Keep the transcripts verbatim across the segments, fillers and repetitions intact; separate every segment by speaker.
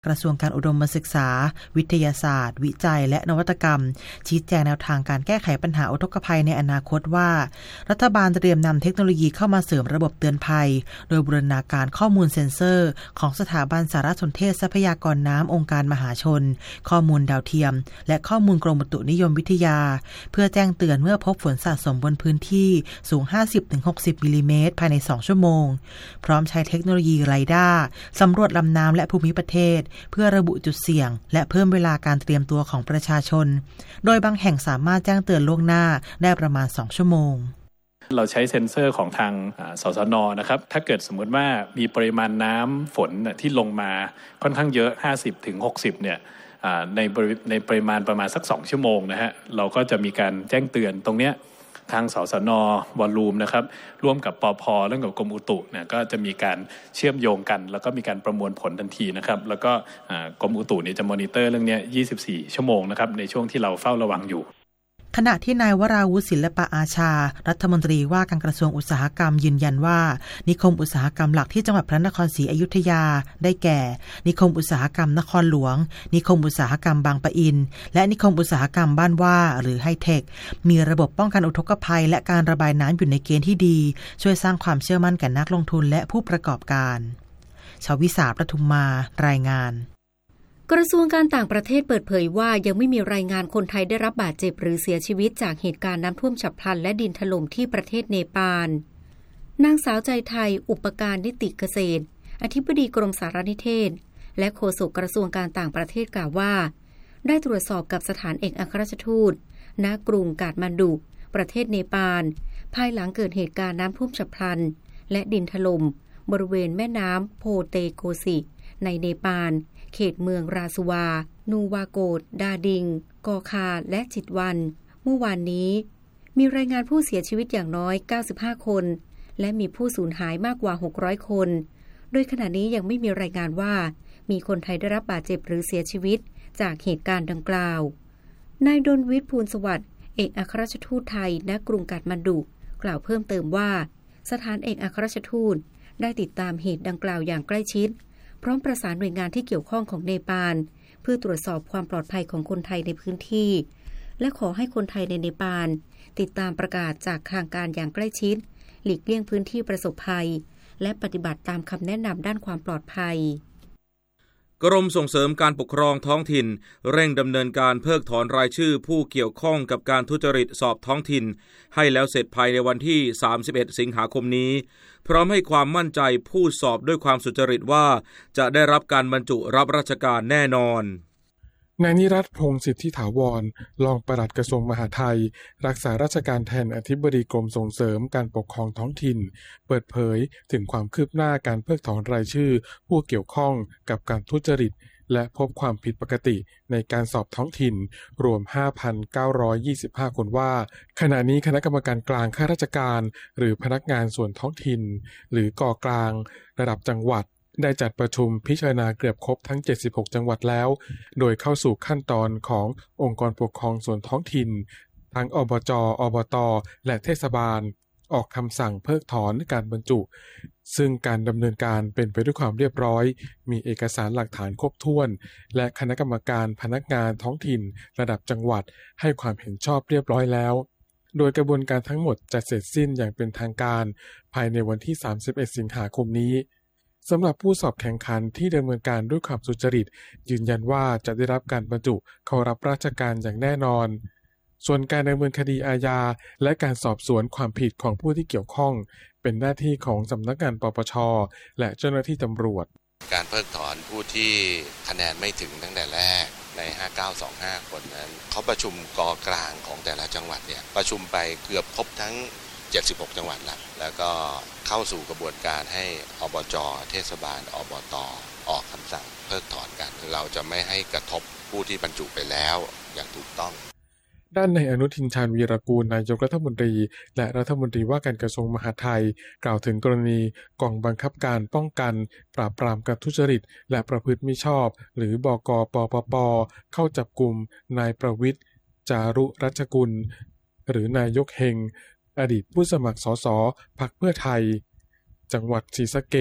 Speaker 1: กระทรวงการอุดมศึกษาวิทยาศาสตร์วิจัยและนวัตกรรมชี้แจงแนวทางการแก้ไขปัญหาอุทกภัยในอนาคตว่ารัฐบาลเตรียมนำเทคโนโลยีเข้ามาเสริมระบบเตือนภัยโดยบูรณาการข้อมูลเซ็นเซอร์ของสถาบันสารสนเทศทรัพยากรน้ำองค์การมหาชนข้อมูลดาวเทียมและข้อมูลกรมอุตุนิยมวิทยาเพื่อแจ้งเตือนเมื่อพบฝนสะสมบนพื้นที่สูง ห้าสิบถึงหกสิบ มิลลิเมตรภายในสองชั่วโมงพร้อมใช้เทคโนโลยีไรด้าสำรวจลำน้ำและภูมิประเทศเพื่อระบุจุดเสี่ยงและเพิ่มเวลาการเตรียมตัวของประชาชนโดยบางแห่งสามารถแจ้งเตือนล่วงหน้าได้ประมาณสองชั่วโมง
Speaker 2: เราใช้เซ็นเซอร์ของทางสสน.นะครับถ้าเกิดสมมุติว่ามีปริมาณน้ำฝนที่ลงมาค่อนข้างเยอะ ห้าสิบถึงหกสิบ เนี่ยในในปริมาณประมาณสักสองชั่วโมงนะฮะเราก็จะมีการแจ้งเตือนตรงเนี้ยทางสสน.วอลลุ่มนะครับร่วมกับปภ.และกับกรมอุตุเนี่ยก็จะมีการเชื่อมโยงกันแล้วก็มีการประมวลผลทันทีนะครับแล้วก็กรมอุตุเนี่ยจะมอนิเตอร์เรื่องนี้ยี่สิบสี่ชั่วโมงนะครับในช่วงที่เราเฝ้าระวังอยู่
Speaker 1: ขณะที่นายวราวุฒิศิลปะอาชารัฐมนตรีว่าการกระทรวงอุตสาหกรรมยืนยันว่านิคมอุตสาหกรรมหลักที่จังหวัดพระนครศรีอยุธยาได้แก่นิคมอุตสาหกรรมนครหลวงนิคมอุตสาหกรรมบางปะอินและนิคมอุตสาหกรรมบ้านว่าหรือไฮเทคมีระบบป้องกันอุทกภัยและการระบายน้ำอยู่ในเกณฑ์ที่ดีช่วยสร้างความเชื่อมั่นแก่นักลงทุนและผู้ประกอบการชวิสาประทุมมารายงาน
Speaker 3: กระทรวงการต่างประเทศเปิดเผยว่ายังไม่มีรายงานคนไทยได้รับบาดเจ็บหรือเสียชีวิตจากเหตุการณ์น้ำท่วมฉับพลันและดินถล่มที่ประเทศเนปาลนางสาวใจไทยอุปการนิติเกษตรอธิบดีกรมสารนิเทศและโฆษกกระทรวงการต่างประเทศกล่าวว่าได้ตรวจสอบกับสถานเอกอัครราชทูตณกรุงกาฐมานดุประเทศเนปาลภายหลังเกิดเหตุการณ์น้ำท่วมฉับพลันและดินถล่มบริเวณแม่น้ำโพเตโกสิในเนปาลเขตเมืองราสุวานูวาโกดดาดิงกอคาและจิตวันเมื่อวานนี้มีรายงานผู้เสียชีวิตอย่างน้อยเก้าสิบห้าคนและมีผู้สูญหายมากกว่าหกร้อยคนโดยขณะนี้ยังไม่มีรายงานว่ามีคนไทยได้รับบาดเจ็บหรือเสียชีวิตจากเหตุการณ์ดังกล่าวนายดลวิทย์ภูลสวัสดิ์เอกอัครราชทูตไทยณกรุงกาฐมานดุกล่าวเพิ่มเติมว่าสถานเอกอัครราชทูตได้ติดตามเหตุดังกล่าวอย่างใกล้ชิดพร้อมประสานหน่วยงานที่เกี่ยวข้องของเนปาลเพื่อตรวจสอบความปลอดภัยของคนไทยในพื้นที่และขอให้คนไทยในเนปาลติดตามประกาศจากทางการอย่างใกล้ชิดหลีกเลี่ยงพื้นที่ประสบภัยและปฏิบัติตามคำแนะนำด้านความปลอดภัย
Speaker 4: กรมส่งเสริมการปกครองท้องถิ่นเร่งดำเนินการเพิกถอนรายชื่อผู้เกี่ยวข้องกับการทุจริตสอบท้องถิ่นให้แล้วเสร็จภายในวันที่สามสิบเอ็ดสิงหาคมนี้พร้อมให้ความมั่นใจผู้สอบด้วยความสุจริตว่าจะได้รับการบรรจุรับราชการแน่นอน
Speaker 5: นายนิรัตน์พงษ์สิทธิถาวรรองปลัดกระทรวงมหาดไทยรักษาราชการแทนอธิบดีกรมส่งเสริมการปกครองท้องถิ่นเปิดเผยถึงความคืบหน้าการเพิกถอนรายชื่อผู้เกี่ยวข้องกับการทุจริตและพบความผิดปกติในการสอบท้องถิ่นรวม ห้าพันเก้าร้อยยี่สิบห้า คนว่าขณะนี้คณะกรรมการกลางข้าราชการหรือพนักงานส่วนท้องถิ่นหรือกกลางระดับจังหวัดได้จัดประชุมพิจารณาเกือบครบทั้งเจ็ดสิบหกจังหวัดแล้วโดยเข้าสู่ขั้นตอนขององค์กรปกครองส่วนท้องถิ่นทั้งอบจ.อบต.และเทศบาลออกคำสั่งเพิกถอนการบรรจุซึ่งการดำเนินการเป็นไปด้วยความเรียบร้อยมีเอกสารหลักฐานครบถ้วนและคณะกรรมการพนักงานท้องถิ่นระดับจังหวัดให้ความเห็นชอบเรียบร้อยแล้วโดยกระบวนการทั้งหมดจะเสร็จสิ้นอย่างเป็นทางการภายในวันที่สามสิบเอ็ดสิงหาคมนี้สำหรับผู้สอบแข่งขันที่ดำเนินการด้วยความสุจริตยืนยันว่าจะได้รับการบรรจุเข้ารับราชการอย่างแน่นอนส่วนการดำเนินคดีอาญาและการสอบสวนความผิดของผู้ที่เกี่ยวข้องเป็นหน้าที่ของสำนักงานปปช.และเจ้าหน้าที่ตำรวจ
Speaker 6: การเพิกถอนผู้ที่คะแนนไม่ถึงตั้งแต่แรกในห้าเก้าสองห้าคนนั้นเขาประชุมกกลางของแต่ละจังหวัดเนี่ยประชุมไปเกือบครบทั้งเจ็ดสิบหกจังหวัดละแล้วก็เข้าสู่กระบวนการให้อบจ.เทศบาลอบต.ออกคำสั่งเพิกถอนกันเราจะไม่ให้กระทบผู้ที่บรรจุไปแล้วอย่างถูกต้อง
Speaker 5: ด้านนายอนุทินชาญวีรกูลนายกรัฐมนตรีและรัฐมนตรีว่าการกระทรวงมหาดไทยกล่าวถึงกรณีกองบังคับการป้องกันปราบปรามการทุจริตและประพฤติมิชอบหรือบก.ปปป.เข้าจับกุมนายประวิตรจารุรัชกุลหรือนายกเฮงอดีตผู้สมัครสสพรรคเพื่อไทยจังหวัดศรีสะเกษ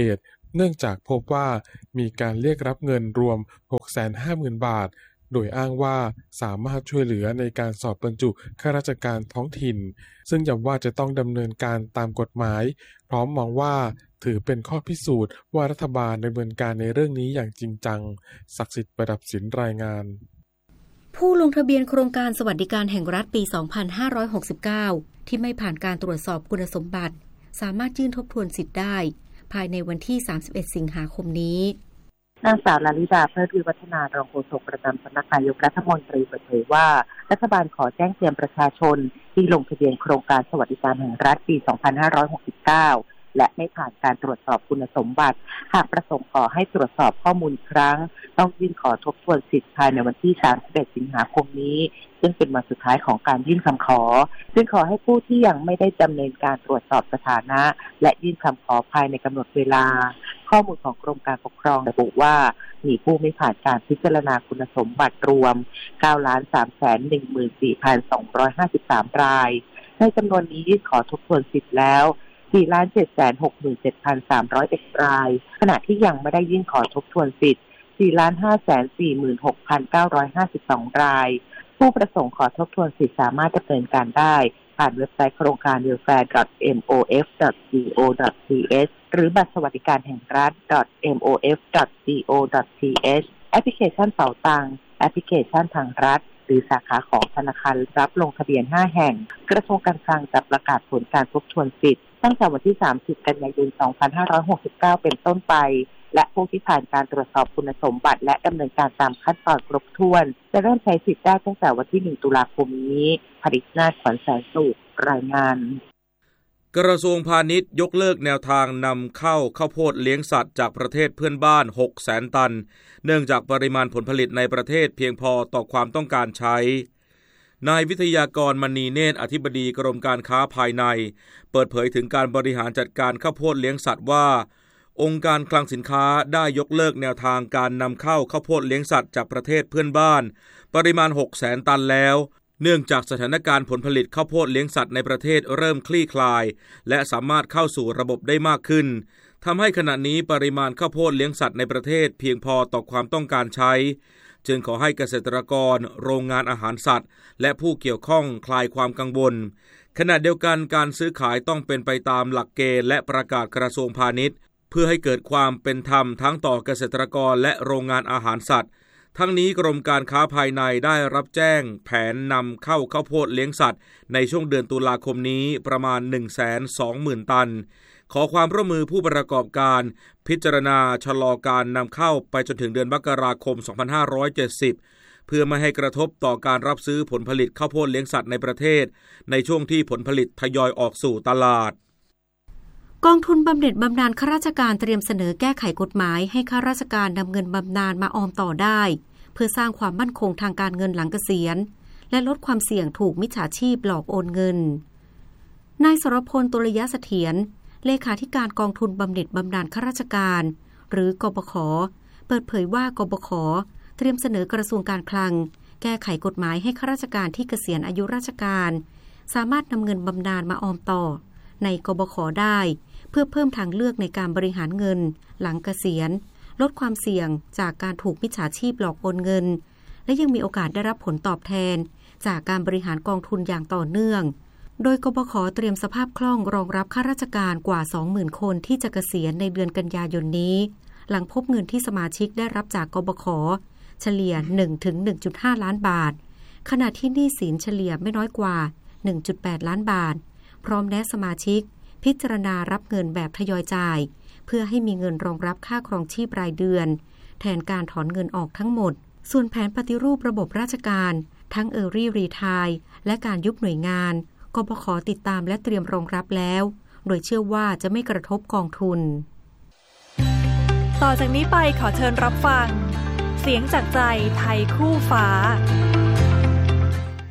Speaker 5: เนื่องจากพบว่ามีการเรียกรับเงินรวม หกแสนห้าหมื่น บาทโดยอ้างว่าสามารถช่วยเหลือในการสอบบรรจุข้าราชการท้องถิ่นซึ่งย้ำว่าจะต้องดำเนินการตามกฎหมายพร้อมมองว่าถือเป็นข้อพิสูจน์ว่ารัฐบาลดำเนินการในเรื่องนี้อย่างจริงจังศักดิ์สิทธิ์ประดับศิลป์รายงาน
Speaker 3: ผู้ลงทะเบียนโครงการสวัสดิการแห่งรัฐปี สองพันห้าร้อยหกสิบเก้า ที่ไม่ผ่านการตรวจสอบคุณสมบัติสามารถยื่นทบทวนสิทธิ์ได้ภายในวันที่ สามสิบเอ็ด สิงหาคมนี้
Speaker 7: นางสาวลลิดาเพิดวิวัฒนารองโฆษกประจำสำนักนายกรัฐมนตรีเปิดเผยว่ารัฐบาลขอแจ้งเตือนประชาชนที่ลงทะเบียนโครงการสวัสดิการแห่งรัฐปี สองพันห้าร้อยหกสิบเก้า และไม่ผ่านการตรวจสอบคุณสมบัติหากประสงค์ขอให้ตรวจสอบข้อมูลครั้งต้องยื่นขอทบทวนสิทธิ์ภายในวันที่ สามสิบเอ็ด สิงหาคมนี้ซึ่งเป็นวันสุดท้ายของการยื่นคำขอซึ่งขอให้ผู้ที่ยังไม่ได้ดำเนินการตรวจสอบสถานะและยื่นคำขอภายในกำหนดเวลาข้อมูลของกรมการปกครองระบุว่ามีผู้ไม่ผ่านการพิจารณาคุณสมบัติรวม เก้าล้านสามแสนหนึ่งหมื่นสี่พันสองร้อยห้าสิบสาม รายในจำนวนนี้ยื่นขอทบทวนสิทธิ์แล้ว สี่ล้านเจ็ดแสนหกหมื่นเจ็ดพันสามร้อยเอ็ด รายขณะที่ยังไม่ได้ยื่นขอทบทวนสิทธิ์ สี่ล้านห้าแสนสี่หมื่นหกพันเก้าร้อยห้าสิบสอง รายผู้ประสงค์ขอทบทวนสิทธิ์สามารถดำเนินการได้ผ่านเว็บไซต์โครงการ ดับเบิลยู เอฟ เอ ดอท เอ็ม โอ เอฟ ดอท ซี โอ ดอท ที เอช หรือบัตรสวัสดิการแห่งรัฐ ดอท เอ็ม โอ เอฟ ดอท ซี โอ ดอท ที เอช แอปพลิเคชันเป๋าตังค์แอปพลิเคชันทางรัฐหรือสาขาของธนาคารรับลงทะเบียนห้าแห่งกระทรวงการคลังจะประกาศผลการทบทวนสิทธิ์ตั้งแต่วันที่สามสิบกันยายนสองพันห้าร้อยหกสิบเก้าเป็นต้นไปและผู้ที่ผ่านการตรวจสอบคุณสมบัติและดำเนินการตามขั้นตอนครบถ้วนจะเริ่มใช้สิทธิ์ได้ตั้งแต่วันที่หนึ่งตุลาคมนี้ผลิตนาถขวัญแสนสุขรายงาน
Speaker 4: กระทรวงพาณิชย์ยกเลิกแนวทางนำเข้าข้าวโพดเลี้ยงสัตว์จากประเทศเพื่อนบ้าน หกแสน ตันเนื่องจากปริมาณผลผลิตในประเทศเพียงพอต่อความต้องการใช้นายวิทยากรมณีเนตรอธิบดีกรมการค้าภายในเปิดเผยถึงการบริหารจัดการข้าวโพดเลี้ยงสัตว์ว่าองค์การคลังสินค้าได้ยกเลิกแนวทางการนำเข้าข้าวโพดเลี้ยงสัตว์จากประเทศเพื่อนบ้านปริมาณ หกแสน ตันแล้วเนื่องจากสถานการณ์ผลผลิตข้าวโพดเลี้ยงสัตว์ในประเทศเริ่มคลี่คลายและสามารถเข้าสู่ระบบได้มากขึ้นทำให้ขณะนี้ปริมาณข้าวโพดเลี้ยงสัตว์ในประเทศเพียงพอต่อความต้องการใช้จึงขอให้เกษตรกรโรงงานอาหารสัตว์และผู้เกี่ยวข้องคลายความกังวลขณะเดียวกันการซื้อขายต้องเป็นไปตามหลักเกณฑ์และประกาศกระทรวงพาณิชย์เพื่อให้เกิดความเป็นธรรมทั้งต่อเกษตรกรและโรงงานอาหารสัตว์ทั้งนี้กรมการค้าภายในได้รับแจ้งแผนนำเข้าข้าวโพดเลี้ยงสัตว์ในช่วงเดือนตุลาคมนี้ประมาณ หนึ่งแสนสองหมื่น ตันขอความร่วมมือผู้ประกอบการพิจารณาชะลอการนำเข้าไปจนถึงเดือนมกราคมสองพันห้าร้อยเจ็ดสิบเพื่อไม่ให้กระทบต่อการรับซื้อผลผลิตข้าวโพดเลี้ยงสัตว์ในประเทศในช่วงที่ผลผลิตทยอยออกสู่ตลาด
Speaker 3: กองทุนบำเหน็จบำนาญข้าราชการเตรียมเสนอแก้ไขกฎหมายให้ข้าราชการนำเงินบำนาญมาออมต่อได้เพื่อสร้างความมั่นคงทางการเงินหลังเกษียณและลดความเสี่ยงถูกมิจฉาชีพหลอกโอนเงินนายสรพลตุลยเสถียรเลขาธิการกองทุนบำเหน็จบำนาญข้าราชการหรือกบข.เปิดเผยว่ากบข.เตรียมเสนอกระทรวงการคลังแก้ไขกฎหมายให้ข้าราชการที่เกษียณอายุราชการสามารถนำเงินบำนาญมาออมต่อในกบข.ได้เพื่อเพิ่มทางเลือกในการบริหารเงินหลังเกษียณลดความเสี่ยงจากการถูกมิจฉาชีพหลอกโอนเงินและยังมีโอกาสได้รับผลตอบแทนจากการบริหารกองทุนอย่างต่อเนื่องโดยกบข.เตรียมสภาพคล่องรองรับข้าราชการกว่า สองหมื่น คนที่จะเกษียณในเดือนกันยายนนี้หลังพบเงินที่สมาชิกได้รับจากกบข.เฉลี่ย หนึ่งถึงหนึ่งจุดห้า ล้านบาทขณะที่หนี้สินเฉลี่ยไม่น้อยกว่า หนึ่งจุดแปด ล้านบาทพร้อมแนะสมาชิกพิจารณารับเงินแบบทยอยจ่ายเพื่อให้มีเงินรองรับค่าครองชีพรายเดือนแทนการถอนเงินออกทั้งหมดส่วนแผนปฏิรูประบบราชการทั้ง Early Retire และการยุบหน่วยงานกบข.ติดตามและเตรียมรองรับแล้วโดยเชื่อว่าจะไม่กระทบกองทุน
Speaker 8: ต่อจากนี้ไปขอเชิญรับฟังเสียงจากใจไทยคู่ฟ้า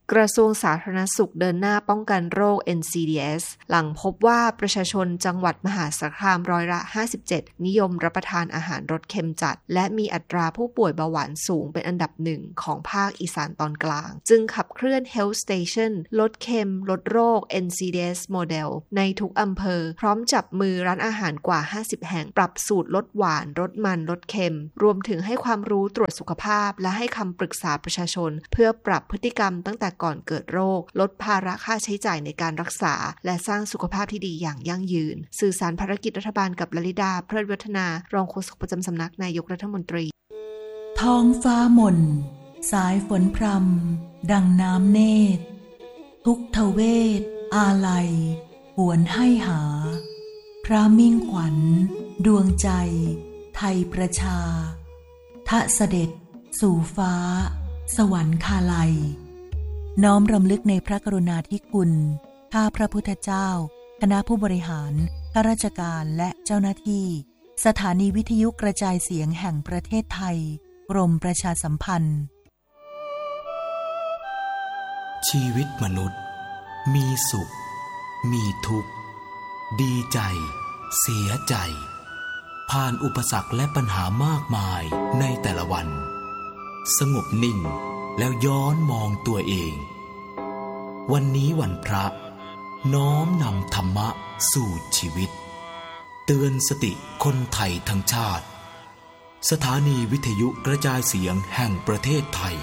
Speaker 9: กระทรวงสาธารณสุขเดินหน้าป้องกันโรค เอ็น ซี ดี เอส หลังพบว่าประชาชนจังหวัดมหาสารคามร้อยละห้าสิบเจ็ดนิยมรับประทานอาหารรสเค็มจัดและมีอัตราผู้ป่วยเบาหวานสูงเป็นอันดับหนึ่งของภาคอีสานตอนกลางจึงขับเคลื่อน Health Station ลดเค็มลดโรค เอ็น ซี ดี เอส โมเดลในทุกอำเภอพร้อมจับมือร้านอาหารกว่าห้าสิบแห่งปรับสูตรลดหวานลดมันลดเค็มรวมถึงให้ความรู้ตรวจสุขภาพและให้คำปรึกษาประชาชนเพื่อปรับพฤติกรรมตั้งแต่ก่อนเกิดโรคลดภาระค่าใช้จ่ายในการรักษาและสร้างสุขภาพที่ดีอย่างยั่งยืนสื่อสารภารกิจรัฐบาลกับลลิดาเพลิดวัฒนารองโฆษกประจำสำนักนายกรัฐมนตรี
Speaker 10: ท้องฟ้าหม่นสายฝนพรำดังน้ำเนตรทุกทเวทอาลัยหวนให้หาพระมิ่งขวัญดวงใจไทยประชาทะเสด็จสู่ฟ้าสวรรคาลัยน้อมรำลึกในพระกรุณาธิคุณข้าพระพุทธเจ้าคณะผู้บริหารข้าราชการและเจ้าหน้าที่สถานีวิทยุกระจายเสียงแห่งประเทศไทยกรมประชาสัมพันธ์
Speaker 11: ชีวิตมนุษย์มีสุขมีทุกข์ดีใจเสียใจผ่านอุปสรรคและปัญหามากมายในแต่ละวันสงบนิ่งแล้วย้อนมองตัวเองวันนี้วันพระน้อมนำธรรมะสู่ชีวิตเตือนสติคนไทยทั้งชาติสถานีวิทยุกระจายเสียงแห่งประเทศไทย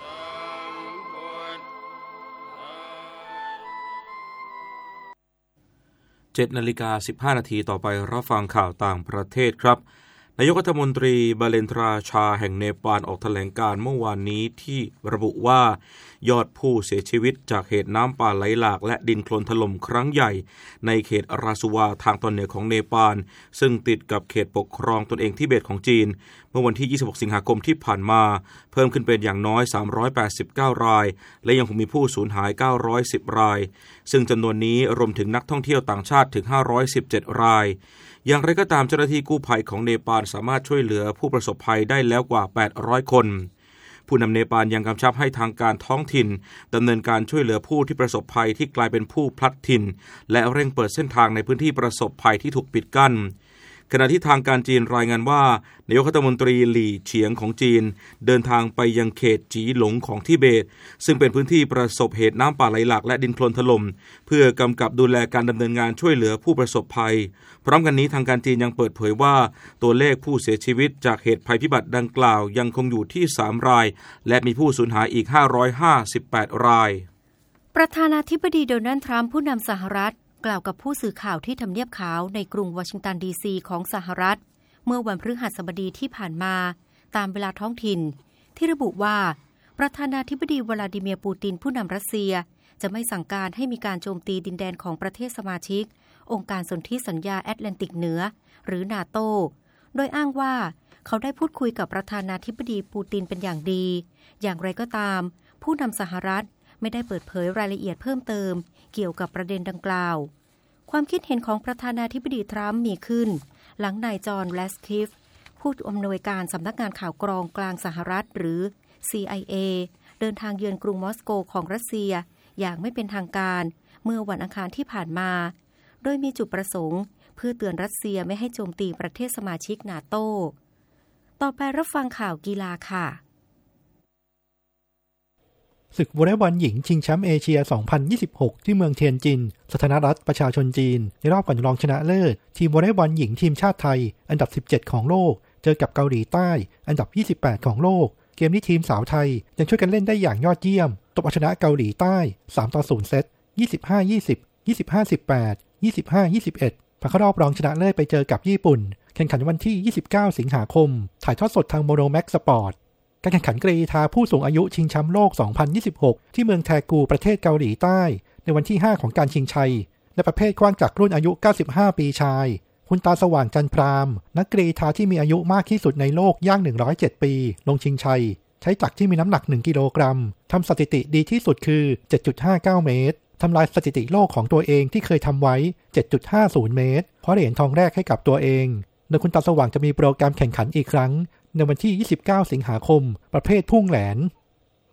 Speaker 4: เจ็ดนาฬิกาสิบห้านาทีต่อไปรับฟังข่าวต่างประเทศครับนายกรัฐมนตรีบาเลนทราชาแห่งเนปาลออกแถลงการเมื่อวานนี้ที่ระบุว่ายอดผู้เสียชีวิตจากเหตุน้ำป่าไหลหลากและดินโคลนถล่มครั้งใหญ่ในเขตราสุวาทางตอนเหนือของเนปาลซึ่งติดกับเขตปกครองตนเองทิเบตของจีนเมื่อวันที่ยี่สิบหกสิงหาคมที่ผ่านมาเพิ่มขึ้นเป็นอย่างน้อยสามร้อยแปดสิบเก้ารายและยังคงมีผู้สูญหายเก้าร้อยสิบรายซึ่งจำนวนนี้รวมถึงนักท่องเที่ยวต่างชาติถึงห้าร้อยสิบเจ็ดรายอย่างไรก็ตามเจ้าหน้าที่กู้ภัยของเนปาลสามารถช่วยเหลือผู้ประสบภัยได้แล้วกว่าแปดร้อยคนผู้นำเนปาลยังกำชับให้ทางการท้องถิ่นดำเนินการช่วยเหลือผู้ที่ประสบภัยที่กลายเป็นผู้พลัดถิ่นและเร่งเปิดเส้นทางในพื้นที่ประสบภัยที่ถูกปิดกั้นขณะที่ทางการจีนรายงานว่านายกรัฐมนตรีหลี่เฉียงของจีนเดินทางไปยังเขตจีหลงของทิเบตซึ่งเป็นพื้นที่ประสบเหตุน้ำป่าไหลหลากและดินโคลนถล่มเพื่อกำกับดูแลการดำเนินงานช่วยเหลือผู้ประสบภัยพร้อมกันนี้ทางการจีนยังเปิดเผยว่าตัวเลขผู้เสียชีวิตจากเหตุภัยพิบัติดังกล่าวยังคงอยู่ที่สามรายและมีผู้สูญหายอีกห้าร้อยห้าสิบแปดราย
Speaker 3: ประธานาธิบดีโดนัลด์ทรัมป์ผู้นำสหรัฐกล่าวกับผู้สื่อข่าวที่ทำเนียบขาวในกรุงวอชิงตันดีซีของสหรัฐเมื่อวันพฤหัสบดีที่ผ่านมาตามเวลาท้องถิ่นที่ระบุว่าประธานาธิบดีวลาดิเมียร์ปูตินผู้นำรัสเซียจะไม่สั่งการให้มีการโจมตีดินแดนของประเทศสมาชิกองค์การสนธิสัญญาแอตแลนติกเหนือหรือนาโตโดยอ้างว่าเขาได้พูดคุยกับประธานาธิบดีปูตินเป็นอย่างดีอย่างไรก็ตามผู้นำสหรัฐไม่ได้เปิดเผยรายละเอียดเพิ่มเติมเกี่ยวกับประเด็นดังกล่าวความคิดเห็นของประธานาธิบดีทรัมป์มีขึ้นหลังนายจอห์นแลสคิฟผู้อำนวยการสำนักงานข่าวกรองกลางสหรัฐหรือ ซี ไอ เอ เดินทางเยือนกรุงมอสโกของรัสเซียอย่างไม่เป็นทางการเมื่อวันอังคารที่ผ่านมาโดยมีจุดประสงค์เพื่อเตือนรัสเซียไม่ให้โจมตีประเทศสมาชิกนาโตต่อไปรับฟังข่าวกีฬาค่ะ
Speaker 12: ศึกวอลเลย์บอลหญิงชิงแชมป์เอเชีย สองพันยี่สิบหก ที่เมืองเทียนจินสาธารณรัฐประชาชนจีนในรอบก่อนรองชนะเลิศทีมวอลเลย์บอลหญิงทีมชาติไทยอันดับสิบเจ็ดของโลกเจอกับเกาหลีใต้อันดับยี่สิบแปดของโลกเกมนี้ทีมสาวไทยยังช่วยกันเล่นได้อย่างยอดเยี่ยมตบเอาชนะเกาหลีใต้สามต่อศูนย์เซต ยี่สิบห้า ยี่สิบ ยี่สิบห้า สิบแปด ยี่สิบห้า ยี่สิบเอ็ดผ่านเข้ารอบรองชนะเลิศไปเจอกับญี่ปุ่นแข่งขันวันที่ยี่สิบเก้าสิงหาคมถ่ายทอดสดทางโมโนแม็กสปอร์ตการแข่งขันกรีฑาผู้สูงอายุชิงแชมป์โลก สองพันยี่สิบหก ที่เมืองแทกูประเทศเกาหลีใต้ในวันที่ห้าของการชิงชัยในประเภทกว้างจักรรุ่นอายุเก้าสิบห้าปีชายคุณตาสว่างจันทรามนักกรีฑาที่มีอายุมากที่สุดในโลกย่างหนึ่งร้อยเจ็ดปีลงชิงชัยใช้จักรที่มีน้ำหนักหนึ่งกิโลกรัมทำสถิติดีที่สุดคือ เจ็ดจุดห้าเก้า เมตรทำลายสถิติโลกของตัวเองที่เคยทำไว้ เจ็ดจุดห้าศูนย์ เมตรเพราะเหรียญทองแรกให้กับตัวเองโดยคุณตาสว่างจะมีโปรแกรมแข่งขันอีกครั้งในวันที่ยี่สิบเก้าสิงหาคมประเภทพุ่งแหลน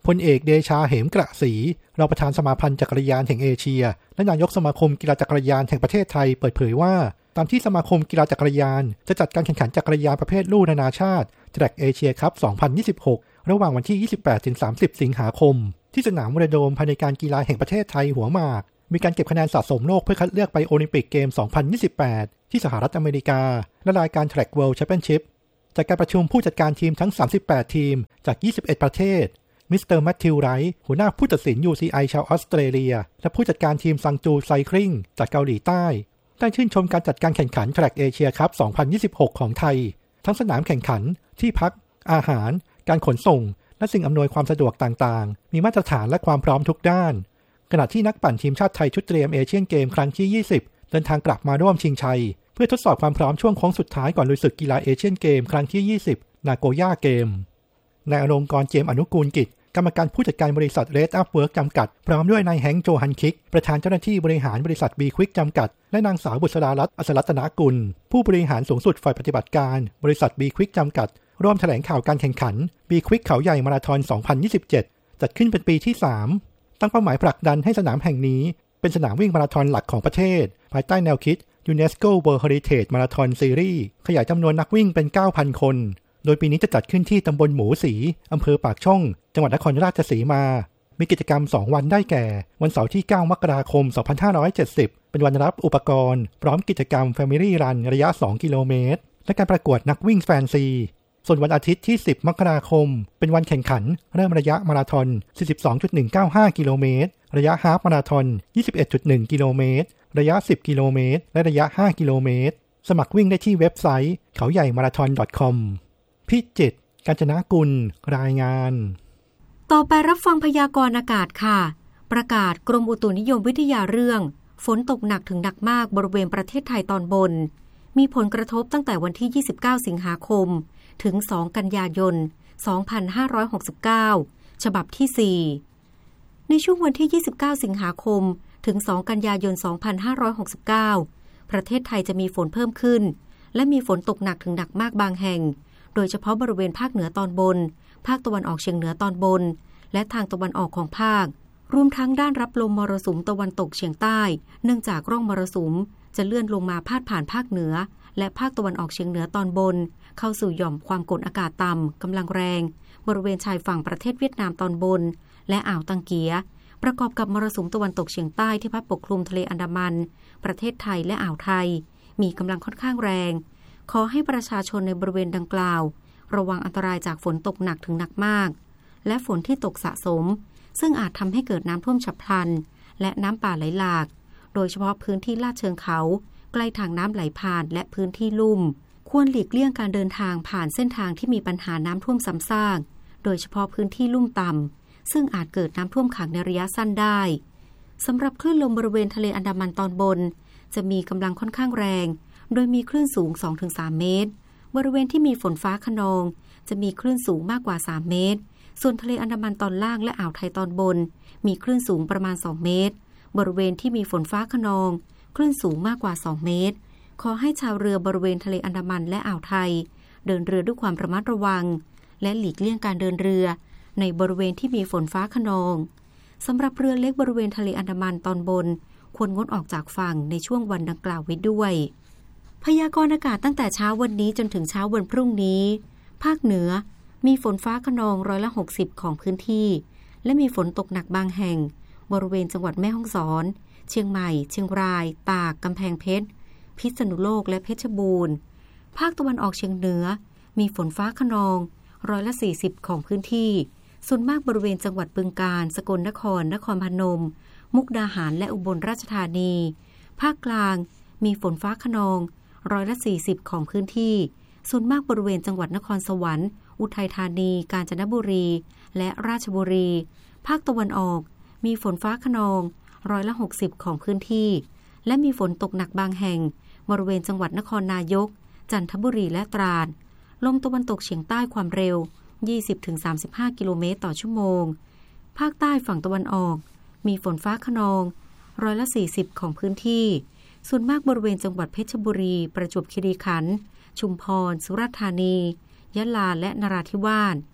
Speaker 12: พลเอกเดชาเหมกระศรีรองประธานสมาพันธ์จักรยานแห่งเอเชียและนายกสมาคมกีฬาจักรยานแห่งประเทศไทยเปิดเผยว่าตามที่สมาคมกีฬาจักรยานจะจัดการแข่งขันจักรยานประเภทลู่นานาชาติ Track Asia Cup สองพันยี่สิบหกระหว่างวันที่ ยี่สิบแปดถึงสามสิบ สิงหาคมที่สนามวอลเลย์โดมภายในการกีฬาแห่งประเทศไทยหัวหมากมีการเก็บคะแนนสะสมโลกเพื่อคัดเลือกไปโอลิมปิกเกม สองพันยี่สิบแปด ที่สหรัฐอเมริกาและรายการ Track World Championship จากการประชุมผู้จัดการทีมทั้งสามสิบแปดทีมจากยี่สิบเอ็ดประเทศมิสเตอร์แมทธิวไรท์หัวหน้าผู้ตัดสิน ยู ซี ไอ ชาวออสเตรเลียและผู้จัดการทีมซังจูไซคลิงจากเกาหลีใต้ได้ชื่นชมการจัดการแข่งขัน Track Asia Cup สองพันยี่สิบหกของไทยทั้งสนามแข่งขันที่พักอาหารการขนส่งและสิ่งอำนวยความสะดวกต่างๆมีมาตรฐานและความพร้อมทุกด้านขณะที่นักปั่นทีมชาติไทยชุดเตรียมเอเชียนเกมครั้งที่ยี่สิบเดินทางกลับมาร่วมชิงชัยเพื่อทดสอบความพร้อมช่วงโค้งสุดท้ายก่อนลุยศึกกีฬาเอเชียนเกมครั้งที่ยี่สิบนาโกย่าเกมนายอลงกรณ์เจมส์อนุกูลกิจกรรมการผู้จัดการบริษัท Red Up Work จำกัดพร้อมด้วยนายแฮงค์โจฮันคิกประธานเจ้าหน้าที่บริหารบริษัท B Quick จำกัดและนางสาวบุษรารัตน์อัศรัตนกุลผู้บริหารสูงสุดฝ่ายปฏิบัติการบริษัท B Quick จำกัดร่วมแถลงข่าวการแข่งขัน B Quick เขาใหญ่มาราธอน สองพันยี่สิบเจ็ด จัดขึ้นเป็นปีที่ สาม ตั้งเป้าหมายผลักดันให้สนามแห่งนี้เป็นสนามวิ่งมาราธอนหลักของประเทศภายใต้แนวคิด UNESCO World Heritage Marathon Series ขยายจำนวนนักวิ่งเป็น เก้าพัน คนโดยปีนี้จะจัดขึ้นที่ตำบลหมูสีอำเภอปากช่องจังหวัดนครราชสีมามีกิจกรรมสองวันได้แก่วันเสาร์ที่เก้ามกราคมสองพันห้าร้อยเจ็ดสิบเป็นวันรับอุปกรณ์พร้อมกิจกรรม Family Run ระยะสองกิโลเมตรและการประกวดนักวิ่งแฟนซีส่วนวันอาทิตย์ที่สิบมกราคมเป็นวันแข่งขันเริ่มระยะมาราธอน สี่สิบสองจุดหนึ่งเก้าห้า กิโลเมตรระยะฮาล์ฟมาราธอน ยี่สิบเอ็ดจุดหนึ่ง กิโลเมตรระยะสิบกิโลเมตรและระยะห้ากิโลเมตรสมัครวิ่งได้ที่เว็บไซต์เขาใหญ่มาราธอน .com พิจิตร กาญจนกุลรายงาน
Speaker 3: ต่อไปรับฟังพยากรณ์อากาศค่ะประกาศกรมอุตุนิยมวิทยาเรื่องฝนตกหนักถึงหนักมากบริเวณประเทศไทยตอนบนมีผลกระทบตั้งแต่วันที่ยี่สิบเก้าสิงหาคมถึงสองกันยายนสองพันห้าร้อยหกสิบเก้าฉบับที่สี่ในช่วงวันที่ยี่สิบเก้าสิงหาคมถึงสองกันยายนสองพันห้าร้อยหกสิบเก้าประเทศไทยจะมีฝนเพิ่มขึ้นและมีฝนตกหนักถึงหนักมากบางแห่งโดยเฉพาะบริเวณภาคเหนือตอนบนภาคตะวันออกเฉียงเหนือตอนบนและทางตะวันออกของภาครวมทั้งด้านรับลมมรสุมตะวันตกเฉียงใต้เนื่องจากร่องมรสุมจะเลื่อนลงมาพาดผ่านภาคเหนือและภาคตะวันออกเฉียงเหนือตอนบนเข้าสู่หย่อมความกดอากาศต่ำกำลังแรงบริเวณชายฝั่งประเทศเวียดนามตอนบนและอ่าวตังเกียประกอบกับมรสุมตะวันตกเฉียงใต้ที่พัดปกคลุมทะเลอันดามันประเทศไทยและอ่าวไทยมีกำลังค่อนข้างแรงขอให้ประชาชนในบริเวณดังกล่าวระวังอันตรายจากฝนตกหนักถึงหนักมากและฝนที่ตกสะสมซึ่งอาจทำให้เกิดน้ำท่วมฉับพลันและน้ำป่าไหลหลากโดยเฉพาะพื้นที่ลาดเชิงเขาใกล้ทางน้ำไหลผ่านและพื้นที่ลุ่มควรหลีกเลี่ยงการเดินทางผ่านเส้นทางที่มีปัญหาน้ำท่วมซ้ำซากโดยเฉพาะพื้นที่ลุ่มต่ำซึ่งอาจเกิดน้ำท่วมขังในระยะสั้นได้สำหรับคลื่นลมบริเวณทะเลอันดามันตอนบนจะมีกำลังค่อนข้างแรงโดยมีคลื่นสูง สองถึงสาม เมตรบริเวณที่มีฝนฟ้าคะนองจะมีคลื่นสูงมากกว่าสามเมตรส่วนทะเลอันดามันตอนล่างและอ่าวไทยตอนบนมีคลื่นสูงประมาณสองเมตรบริเวณที่มีฝนฟ้าคะนองคลื่นสูงมากกว่าสองเมตรขอให้ชาวเรือบริเวณทะเลอันดามันและอ่าวไทยเดินเรือด้วยความระมัดระวังและหลีกเลี่ยงการเดินเรือในบริเวณที่มีฝนฟ้าคะนองสำหรับเรือเล็กบริเวณทะเลอันดามันตอนบนควรงดออกจากฝั่งในช่วงวันดังกล่าวไว้ด้วยพยากรณ์อากาศตั้งแต่เช้าวันนี้จนถึงเช้าวันพรุ่งนี้ภาคเหนือมีฝนฟ้าคะนองร้อยละหกสิบของพื้นที่และมีฝนตกหนักบางแห่งบริเวณจังหวัดแม่ฮ่องสอนเชียงใหม่เชียงรายตากกำแพงเพชรพิษณุโลกและเพชรบูรณ์ภาคตะวันออกเฉียงเหนือมีฝนฟ้าคะนองร้อยละสี่สิบของพื้นที่ส่วนมากบริเวณจังหวัดบึงกาฬสกลนครนครพนมมุกดาหารและอุบลราชธานีภาคกลางมีฝนฟ้าคะนองร้อยละสี่สิบของพื้นที่ส่วนมากบริเวณจังหวัดนครสวรรค์อุทัยธานีกาญจนบุรีและราชบุรีภาคตะวันออกมีฝนฟ้าคะนองร้อยละหกสิบของพื้นที่และมีฝนตกหนักบางแห่งบริเวณจังหวัดนครนายกจันทบุรีและตราดลมตะวันตกเฉียงใต้ความเร็ว ยี่สิบถึงสามสิบห้า กิโลเมตรต่อชั่วโมงภาคใต้ฝั่งตะวันออกมีฝนฟ้าคะนองร้อยละสี่สิบของพื้นที่ส่วนมากบริเวณจังหวัดเพชรบุรีประจวบคีรีขันธ์ชุมพรสุราษฎร์ธานียะลาและนราธิวาส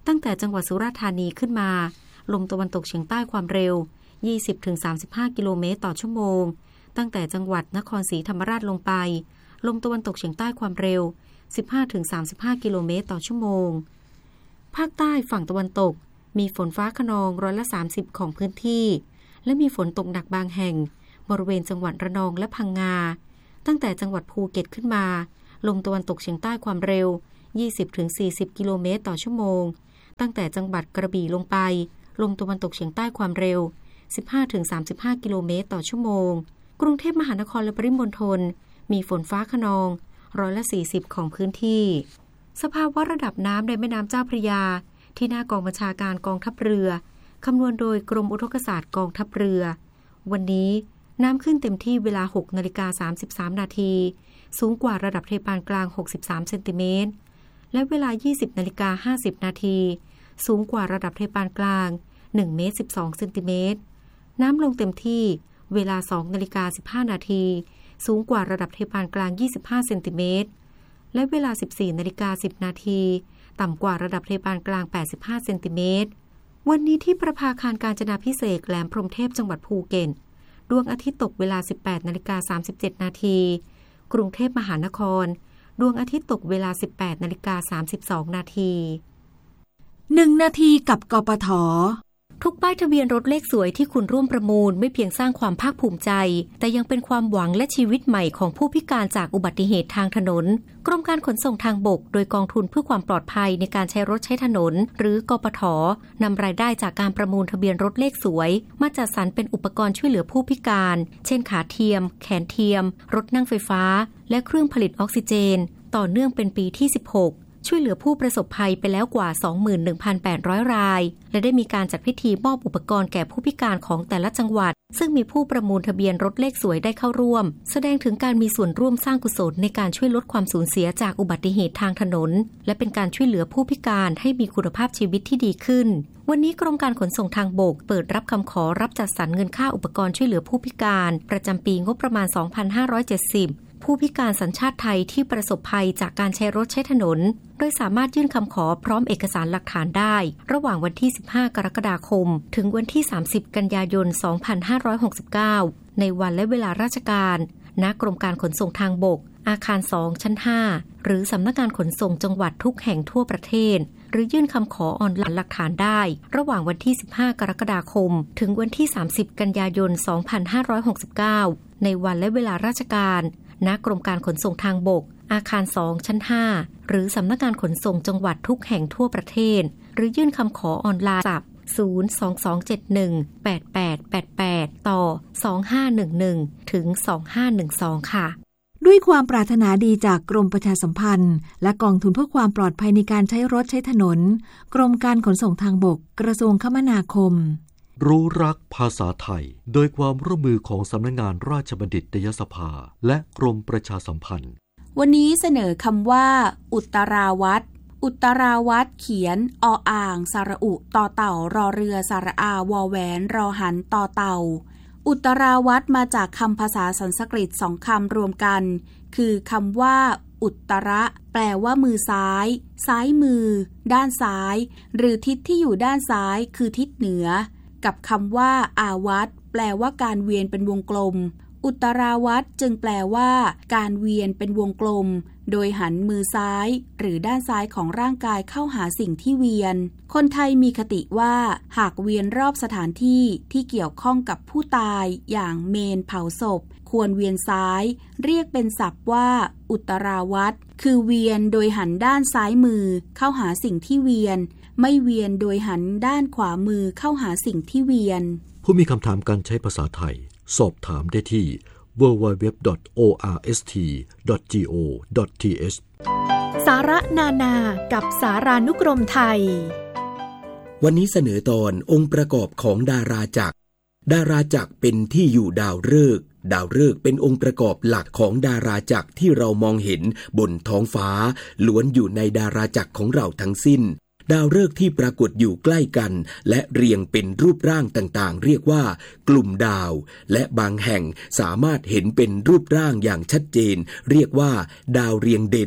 Speaker 3: ตั้งแต่จังหวัดสุราษฎร์ธานีขึ้นมาลมตะวันตกเฉียงใต้ความเร็ว ยี่สิบถึงสามสิบห้า กิโลเมตรต่อชั่วโมงตั้งแต่จังหวัดนครศรีธรรมราชลงไปลมตะวันตกเฉียงใต้ความเร็ว สิบห้าถึงสามสิบห้า กิโลเมตรต่อชั่วโมงภาคใต้ฝั่งตะวันตกมีฝนฟ้าคะนองร้อยละสามสิบของพื้นที่และมีฝนตกหนักบางแห่งบริเวณจังหวัดระนองและพังงาตั้งแต่จังหวัดภูเก็ตขึ้นมาลมตะวันตกเฉียงใต้ความเร็ว ยี่สิบถึงสี่สิบ กิโลเมตรต่อชั่วโมงตั้งแต่จังหวัดกระบี่ลงไปลมตะวันตกเฉียงใต้ความเร็ว สิบห้าถึงสามสิบห้า กิโลเมตรต่อชั่วโมงกรุงเทพมหานครและปริมณฑลมีฝนฟ้าคะนองร้อยละสี่สิบของพื้นที่สภาวะระดับน้ำในแม่น้ำเจ้าพระยาที่หน้ากองบัญชาการกองทัพเรือคำนวณโดยกรมอุทกศาสตร์กองทัพเรือวันนี้น้ำขึ้นเต็มที่เวลา หกนาฬิกาสามสิบสาม นาทีสูงกว่าระดับทะเลปานกลางหกสิบสามเซนติเมตรและเวลา ยี่สิบนาฬิกาห้าสิบ นาทีสูงกว่าระดับทะเลปานกลางหนึ่งเมตรสิบสองเซนติเมตรน้ำลงเต็มที่เวลา สองนาฬิกาสิบห้า นาทีสูงกว่าระดับทะเลปานกลางยี่สิบห้าเซนติเมตรและเวลา สิบสี่นาฬิกาสิบ นาทีต่ำกว่าระดับทะเลปานกลางแปดสิบห้าเซนติเมตรวันนี้ที่ประภาคารกาญจนาภิเษกแหลมพรหมเทพจังหวัดภูเก็ตดวงอาทิตย์ตกเวลา สิบแปดนาฬิกาสามสิบเจ็ด นาทีกรุงเทพมหานครดวงอาทิตย์ตกเวลา สิบแปดนาฬิกาสามสิบสอง นาที
Speaker 10: หนึ่งนาทีกับกปท.
Speaker 3: ทุกป้ายทะเบียนรถเลขสวยที่คุณร่วมประมูลไม่เพียงสร้างความภาคภูมิใจแต่ยังเป็นความหวังและชีวิตใหม่ของผู้พิการจากอุบัติเหตุทางถนนกรมการขนส่งทางบกโดยกองทุนเพื่อความปลอดภัยในการใช้รถใช้ถนนหรือกปท.นำรายได้จากการประมูลทะเบียนรถเลขสวยมาจัดสรรเป็นอุปกรณ์ช่วยเหลือผู้พิการเช่นขาเทียมแขนเทียมรถนั่งไฟฟ้าและเครื่องผลิตออกซิเจนต่อเนื่องเป็นปีที่สิบหกช่วยเหลือผู้ประสบภัยไปแล้วกว่า สองหมื่นหนึ่งพันแปดร้อย รายและได้มีการจัดพิธีมอบอุปกรณ์แก่ผู้พิการของแต่ละจังหวัดซึ่งมีผู้ประมูลทะเบียนรถเลขสวยได้เข้าร่วมแสดงถึงการมีส่วนร่วมสร้างกุศลในการช่วยลดความสูญเสียจากอุบัติเหตุทางถนนและเป็นการช่วยเหลือผู้พิการให้มีคุณภาพชีวิตที่ดีขึ้นวันนี้กรมการขนส่งทางบกเปิดรับคำขอรับจัดสรรเงินค่าอุปกรณ์ช่วยเหลือผู้พิการประจำปีงบประมาณ สองพันห้าร้อยเจ็ดสิบผู้พิการสัญชาติไทยที่ประสบภัยจากการใช้รถใช้ถนนโดยสามารถยื่นคำขอพร้อมเอกสารหลักฐานได้ระหว่างวันที่ สิบห้า กรกฎาคมถึงวันที่ สามสิบ กันยายน สองพันห้าร้อยหกสิบเก้า ในวันและเวลาราชการณกรมการขนส่งทางบกอาคาร สอง ชั้น ห้า หรือสำนักงานขนส่งจังหวัดทุกแห่งทั่วประเทศหรือยื่นคำขอออนไลน์หลักฐานได้ระหว่างวันที่ สิบห้า กรกฎาคมถึงวันที่ สามสิบ กันยายน สองพันห้าร้อยหกสิบเก้า ในวันและเวลาราชการณกรมการขนส่งทางบกอาคาร สอง ชั้น ห้า หรือสำนักงานขนส่งจังหวัดทุกแห่งทั่วประเทศหรือยื่นคำขอออนไลน์ ศูนย์ สอง สอง เจ็ด หนึ่ง แปด แปด แปด แปด ต่อ สองห้าหนึ่งหนึ่ง ถึง สองห้าหนึ่งสอง ค่ะ
Speaker 10: ด้วยความปรารถนาดีจากกรมประชาสัมพันธ์และกองทุนเพื่อความปลอดภัยในการใช้รถใช้ถนนกรมการขนส่งทางบกกระทรวงคมนาคม
Speaker 13: รู้รักภาษาไทยโดยความร่วมมือของสำนักงานราชบัณฑิตยสภาและกรมประชาสัมพันธ์
Speaker 14: วันนี้เสนอคำว่าอุตราวัตรอุตราวัตรเขียนออ่างสระอุต่อเต่ารอเรือสระอาวอแหวนรอหันต่อเต่าอุตราวัตรมาจากคำภาษาสันสกฤตสองคำรวมกันคือคำว่าอุตระแปลว่ามือซ้ายซ้ายมือด้านซ้ายหรือทิศที่อยู่ด้านซ้ายคือทิศเหนือกับคำว่าอาวัตแปลว่าการเวียนเป็นวงกลมอุตราวัตจึงแปลว่าการเวียนเป็นวงกลมโดยหันมือซ้ายหรือด้านซ้ายของร่างกายเข้าหาสิ่งที่เวียนคนไทยมีคติว่าหากเวียนรอบสถานที่ที่เกี่ยวข้องกับผู้ตายอย่างเมนเผาศพควรเวียนซ้ายเรียกเป็นศัพท์ว่าอุตราวัตคือเวียนโดยหันด้านซ้ายมือเข้าหาสิ่งที่เวียนไม่เวียนโดยหันด้านขวามือเข้าหาสิ่งที่เวียน
Speaker 13: ผู้มีคำถามการใช้ภาษาไทยสอบถามได้ที่ ดับเบิลยู ดับเบิลยู ดับเบิลยู ดอท โอ อาร์ เอส ที ดอท จี โอ ดอท ที เอช
Speaker 8: สาระนานากับสารานุกรมไทย
Speaker 15: วันนี้เสนอตอนองค์ประกอบของดาราจักรดาราจักรเป็นที่อยู่ดาวฤกษ์ดาวฤกษ์เป็นองค์ประกอบหลักของดาราจักรที่เรามองเห็นบนท้องฟ้าล้วนอยู่ในดาราจักรของเราทั้งสิ้นดาวฤกษ์ที่ปรากฏอยู่ใกล้กันและเรียงเป็นรูปร่างต่างๆเรียกว่ากลุ่มดาวและบางแห่งสามารถเห็นเป็นรูปร่างอย่างชัดเจนเรียกว่าดาวเรียงเด่น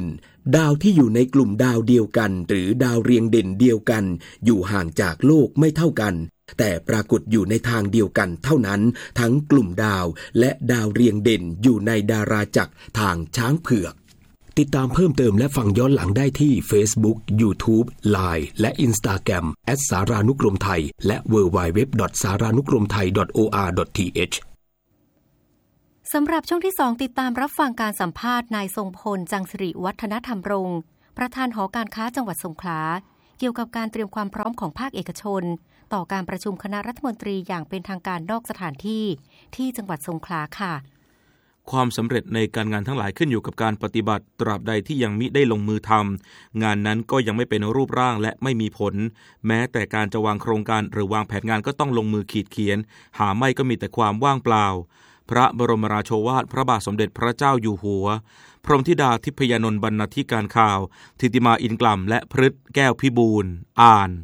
Speaker 15: ดาวที่อยู่ในกลุ่มดาวเดียวกันหรือดาวเรียงเด่นเดียวกันอยู่ห่างจากโลกไม่เท่ากันแต่ปรากฏอยู่ในทางเดียวกันเท่านั้นทั้งกลุ่มดาวและดาวเรียงเด่นอยู่ในดาราจักรทางช้างเผือกติดตามเพิ่มเติมและฟังย้อนหลังได้ที่ Facebook YouTube ไลน์ และ Instagram แอท สารานุกรมไทยและ ดับเบิลยู ดับเบิลยู ดับเบิลยู ดอท สารานุกรมไทย ดอท โอ อาร์ ดอท ที เอช
Speaker 3: สำหรับช่วงที่สองติดตามรับฟังการสัมภาษณ์นายทรงพลจังสิริวัฒนธรรมรงค์ประธานหอการค้าจังหวัดสงขลาเกี่ยวกับการเตรียมความพร้อมของภาคเอกชนต่อการประชุมคณะรัฐมนตรีอย่างเป็นทางการนอกสถานที่ที่จังหวัดสงขลาค่ะ
Speaker 4: ความสำเร็จในการงานทั้งหลายขึ้นอยู่กับการปฏิบัติตราบใดที่ยังมิได้ลงมือทำงานนั้นก็ยังไม่เป็นรูปร่างและไม่มีผลแม้แต่การจะวางโครงการหรือวางแผนงานก็ต้องลงมือขีดเขียนหาไม่ก็มีแต่ความว่างเปล่าพระบรมราโชวาทพระบาทสมเด็จพระเจ้าอยู่หัวพรหมธิดาทิพยานนท์บรรณาธิการข่าวธิติมาอินกล่ำและพฤทธิ์แก้วพิบูลอ่าน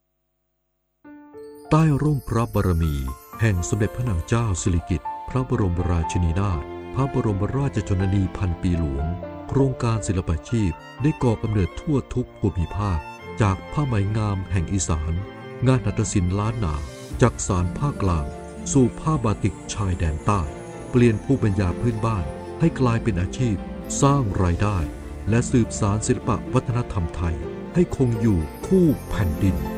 Speaker 13: ใต้ร่มพระบารมีแห่งสมเด็จพระนางเจ้าสิริกิติ์พระบรมราชินีนาถพระบรมราชชนนีพันปีหลวงโครงการศิลปาชีพได้ก่อกำเนิดทั่วทุกภูมิภาคจากผ้าไหมงามแห่งอีสานงานหัตถศิลป์ล้านนาจากสารภาคกลางสู่ผ้าบาติกชายแดนใต้เปลี่ยนภูมิปัญญาพื้นบ้านให้กลายเป็นอาชีพสร้างรายได้และสืบสานศิลปวัฒนธรรมไทยให้คงอยู่คู่แผ่นดิน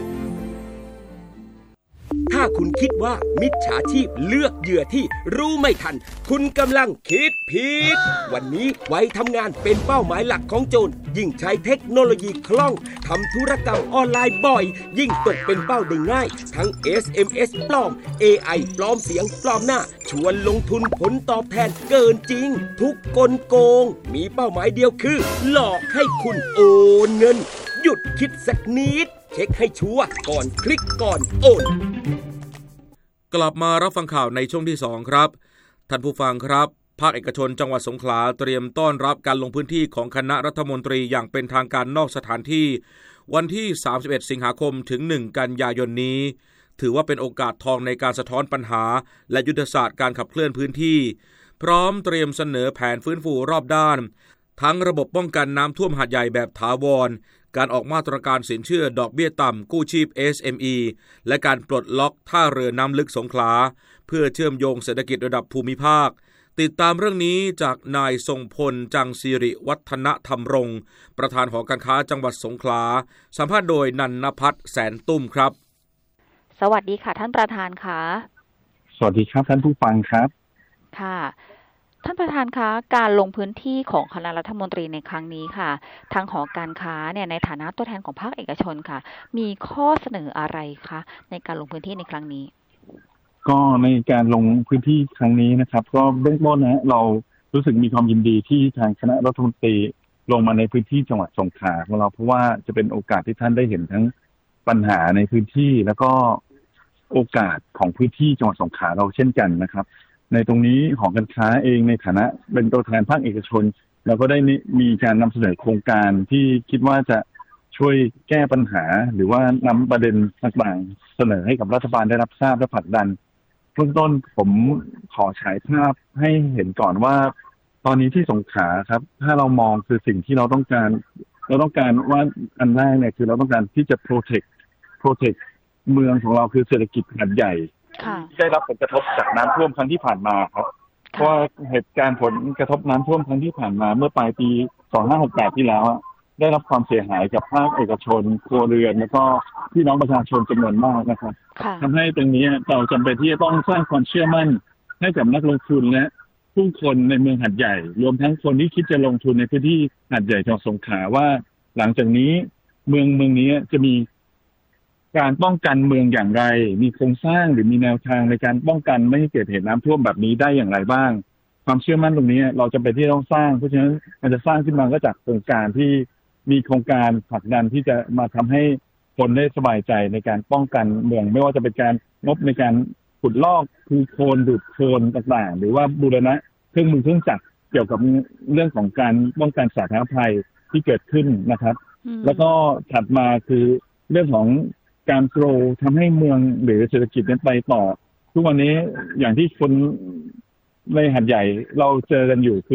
Speaker 15: ถ้าคุณคิดว่ามิจฉาชีพเลือกเหยื่อที่รู้ไม่ทันคุณกำลังคิดผิดวันนี้ไว้ทำงานเป็นเป้าหมายหลักของโจรยิ่งใช้เทคโนโลยีคล่องทำธุรกรรมออนไลน์บ่อยยิ่งตกเป็นเป้าได้ง่ายทั้ง เอส เอ็ม เอส ปลอม เอ ไอ ปลอมเสียงปลอมหน้าชวนลงทุนผลตอบแทนเกินจริงทุกกลโกงมีเป้าหมายเดียวคือหลอกให้คุณโอนเงินหยุดคิดสักนิดเช็คให้ชัวร์ก่อนคลิกก่อนโอน
Speaker 4: กลับมารับฟังข่าวในช่วงที่สองครับท่านผู้ฟังครับภาคเอกชนจังหวัดสงขลาเตรียมต้อนรับการลงพื้นที่ของคณะรัฐมนตรีอย่างเป็นทางการนอกสถานที่วันที่สามสิบเอ็ดสิงหาคมถึงหนึ่งกันยายนนี้ถือว่าเป็นโอกาสทองในการสะท้อนปัญหาและยุทธศาสตร์การขับเคลื่อนพื้นที่พร้อมเตรียมเสนอแผนฟื้นฟูรอบด้านทั้งระบบป้องกันน้ำท่วมหาดใหญ่แบบถาวรการออกมาตรการสินเชื่อดอกเบี้ยต่ำกู้ชีพ เอส เอ็ม อี และการปลดล็อกท่าเรือน้ำลึกสงขลาเพื่อเชื่อมโยงเศรษฐกิจระดับภูมิภาคติดตามเรื่องนี้จากนายทรงพลจังสิริวัฒนธรรมรงค์ประธานหอการค้าจังหวัดสงขลาสัมภาษณ์โดยนันนภัทรแสนตุ้มครับ
Speaker 16: สวัสดีค่ะท่านประธานค่ะ
Speaker 17: สวัสดีครับท่านผู้ฟังครับ
Speaker 16: ค่ะท่านประธานคะการลงพื้นที่ของคณะรัฐมนตรีในครั้งนี้ค่ะทางหอการค้าเนี่ยในฐานะตัวแทนของภาคเอกชนค่ะมีข้อเสนออะไรคะในการลงพื้นที่ในครั้งนี้
Speaker 17: ก็ในการลงพื้นที่ครั้งนี้นะครับก็เบื้องต้นนะเรารู้สึกมีความยินดีที่ทางคณะรัฐมนตรีลงมาในพื้นที่จังหวัดสงขลาของเราเพราะว่าจะเป็นโอกาสที่ท่านได้เห็นทั้งปัญหาในพื้นที่แล้วก็โอกาสของพื้นที่จังหวัดสงขลาเราเช่นกันนะครับในตรงนี้หอการค้าเองในฐานะเป็นตัวแทนภาคเอกชนเราก็ได้มีการนำเสนอโครงการที่คิดว่าจะช่วยแก้ปัญหาหรือว่านำประเด็นต่างๆเสนอให้กับรัฐบาลได้รับทราบและผลักดันเบื้องต้นผมขอฉายภาพให้เห็นก่อนว่าตอนนี้ที่สงขลาครับถ้าเรามองคือสิ่งที่เราต้องการเราต้องการว่าอันแรกเนี่ยคือเราต้องการที่จะ protect protect เมืองของเราคือเศรษฐกิจขนาดใหญ่ได้รับผลกระทบจากน้ำท่วมครั้งที่ผ่านมาครับเพราะเหตุการณ์ผลกระทบน้ำท่วมครั้งที่ผ่านมาเมื่อปลายปีสองพันห้าร้อยหกสิบแปดที่แล้วได้รับความเสียหายกับภาคเอกชนครัวเรือนแล้วก็พี่น้องประชาชนจำนวนมากนะครับทำให้ตรงนี้เราจำเป็นที่จะต้องสร้างความเชื่อมั่นให้กับนักลงทุนและผู้คนในเมืองหาดใหญ่รวมทั้งคนที่คิดจะลงทุนในพื้นที่หาดใหญ่จังหวัดสงขลาว่าหลังจากนี้เมืองเมืองนี้จะมีการป้องกันเมืองอย่างไรมีโครงสร้างหรือมีแนวทางในการป้องกันไม่ให้เกิดเหตุน้ำท่วมแบบนี้ได้อย่างไรบ้างความเชื่อมั่นตรงนี้เราจำเป็นที่ต้องสร้างเพราะฉะนั้นมันจะสร้างขึ้นมาก็จากโครงการที่มีโครงการผลักดันที่จะมาทำให้คนได้สบายใจในการป้องกันเมืองไม่ว่าจะเป็นการงบในการขุดลอกคูโคลนดูดโคลนต่างๆหรือว่าบูรณะเครื่องมือเครื่องจักรเกี่ยวกับเรื่องของการป้องกันสาธารณภัยที่เกิดขึ้นนะครับแล้วก็ถัดมาคือเรื่องของการโกรทำให้เมืองหรือเศรษฐกิจนั้นไปต่อทุกวันนี้อย่างที่คนในหาดใหญ่เราเจอกันอยู่คือ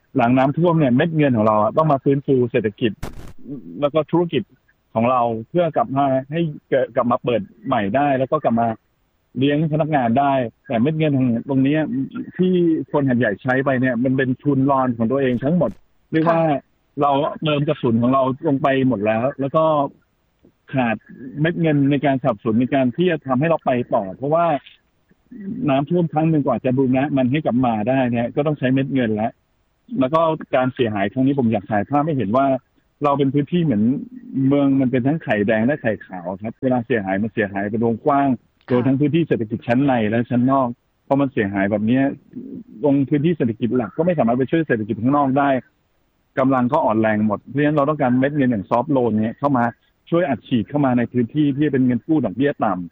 Speaker 17: หลังน้ำท่วมเนี่ยเม็ดเงินของเราต้องมาฟื้นฟูเศรษฐกิจแล้วก็ธุรกิจของเราเพื่อกลับมาให้กลับมาเปิดใหม่ได้แล้วก็กลับมาเลี้ยงพนักงานได้แต่เม็ดเงินตรงนี้ที่คนหัดใหญ่ใช้ไปเนี่ยมันเป็นทุนรอนของตัวเองทั้งหมดเรียกว่าเราเติมกระสุนของเราลงไปหมดแล้วแล้วก็ขาดเม็ดเงินในการสนับสนุนในการที่จะทำให้เราไปต่อเพราะว่าน้ำท่วมครั้งหนึ่งกว่าจะบูรณะมันให้กลับมาได้เนี่ยก็ต้องใช้เม็ดเงินแล้วแล้วก็การเสียหายครั้งนี้ผมอยากถ่ายภาพให้เห็นว่าเราเป็นพื้นที่เหมือนเมืองมันเป็นทั้งไข่แดงและไข่ขาวครับเวลาเสียหายมันเสียหายเป็นวงกว้างโดยทั้งพื้นที่เศรษฐกิจชั้นในและชั้นนอกพอมันเสียหายแบบนี้ตรงพื้นที่เศรษฐกิจหลักก็ไม่สามารถไปช่วยเศรษฐกิจข้างนอกได้กำลังก็อ่อนแรงหมดเพราะฉะนั้นเราต้องการเม็ดเงินอย่างซอฟท์โลนเนี่ยเข้ามาช่วยอัดฉีดเข้ามาในพื้นที่ที่เป็นเงินกู้ดอกเบี้ยต่